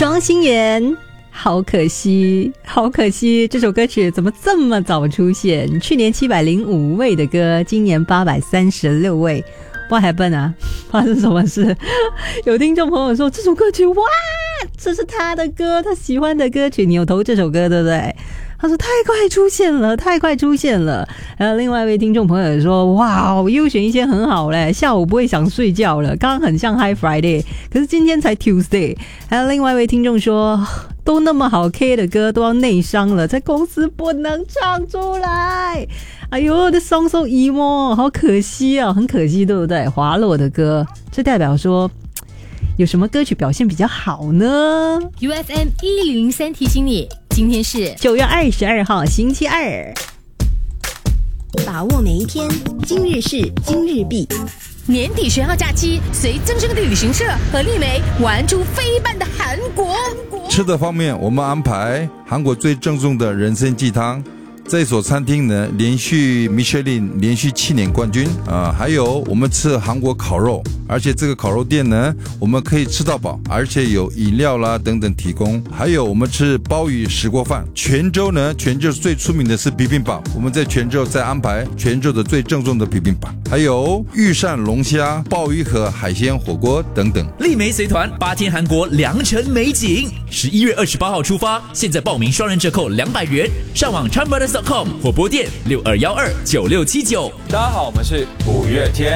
庄心妍，好可惜，好可惜，这首歌曲怎么这么早出现？去年705位的歌，今年836位。What happened 啊？发生什么事？有听众朋友说这首歌曲，哇，这是他的歌，他喜欢的歌曲，你有投这首歌对不对？他说太快出现了，太快出现了。还有另外一位听众朋友说，哇，我优选一些很好嘞，下午不会想睡觉了。刚刚很像 High Friday， 可是今天才 Tuesday。还有另外一位听众说，都那么好 K 的歌都要内伤了，在公司不能唱出来。哎呦，这 song so emo， 好可惜啊，很可惜，对不对？滑落的歌，这代表说有什么歌曲表现比较好呢？ UFM 1003提醒你，今天是 9月22号星期二， 把握每一天，今日事今日毕。 年底10号假期，随真正的旅行社和丽梅玩出非一般的韩国。 吃的方面，我们安排韩国最正宗的人参鸡汤。这所餐厅呢，连续 Michelin 连续7年冠军还有我们吃韩国烤肉，而且这个烤肉店呢，我们可以吃到饱，而且有饮料啦等等提供。还有我们吃鲍鱼石锅饭。泉州呢，泉州最出名的是bibimbap，我们在泉州再安排泉州的最正宗的bibimbap，还有御膳龙虾、鲍鱼和海鲜火锅等等。 丽梅随团8天韩国良辰美景，11月28号出发，现在报名双人折扣200元，上网 ChanBrothers.com 或拨电62129679。 大家好，我们是五月天。